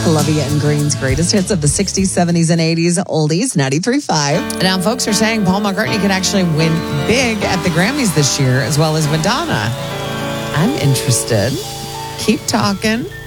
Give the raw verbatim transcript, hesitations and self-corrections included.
Columbia and Green's greatest hits of the sixties, seventies, and eighties, oldies, ninety-three point five. Now, folks are saying Paul McCartney could actually win big at the Grammys this year, as well as Madonna. I'm interested. Keep talking.